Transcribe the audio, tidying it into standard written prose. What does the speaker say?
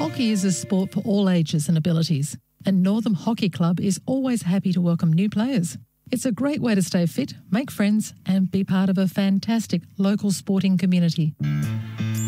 Hockey is a sport for all ages and abilities, and Northam Hockey Club is always happy to welcome new players. It's a great way to stay fit, make friends, and be part of a fantastic local sporting community.